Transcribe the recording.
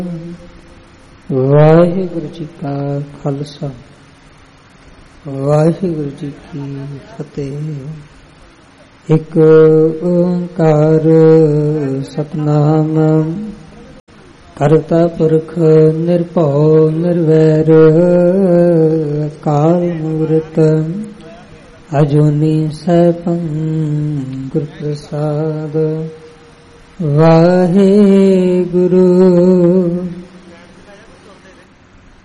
ਵਾਹਿਗੁਰੂ ਜੀ ਕਾ ਖਾਲਸਾ ਵਾਹਿਗੁਰੂ ਜੀ ਕੀ ਫਤਿਹ। ਇੱਕ ਓੰਕਾਰ ਸਤਿਨਾਮ ਕਰਤਾ ਪੁਰਖ ਨਿਰਭਉ ਨਿਰਵੈਰ ਅਕਾਲ ਮੂਰਤ ਅਜੂਨੀ ਸੈਭੰ ਗੁਰ ਪ੍ਰਸਾਦ। ਵਾਹਿਗੁਰੂ